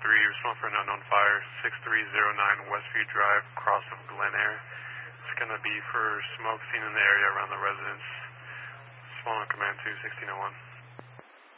respond for an unknown fire, 6309 Westview Drive, cross of Glen Air. It's going to be for smoke seen in the area around the residence. Respond on command to 1601.